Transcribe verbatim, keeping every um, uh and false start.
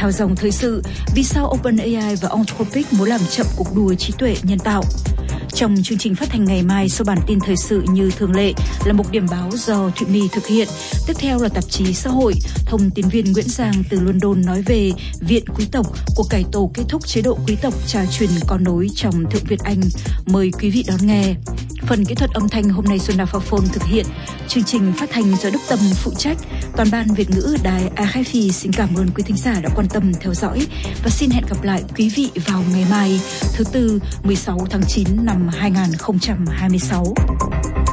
theo dòng thời sự, vì sao OpenAI và Anthropic muốn làm chậm cuộc đua trí tuệ nhân tạo. Trong chương trình phát thanh ngày mai, sau bản tin thời sự như thường lệ là một điểm báo do Thụy My thực hiện. Tiếp theo là tạp chí xã hội. Thông tín viên Nguyễn Giang từ London nói về Viện Quý tộc, cuộc cải tổ kết thúc chế độ quý tộc trà truyền con nối trong Thượng Việt Anh. Mời quý vị đón nghe. Phần kỹ thuật âm thanh hôm nay Xuân Đào Phà Phôn thực hiện. Chương trình phát thanh do Đức Tâm phụ trách. Toàn ban Việt ngữ Đài a ép pê xin cảm ơn quý thính giả đã quan tâm theo dõi và xin hẹn gặp lại quý vị vào ngày mai thứ tư mười sáu tháng chín năm hai nghìn không trăm hai mươi sáu.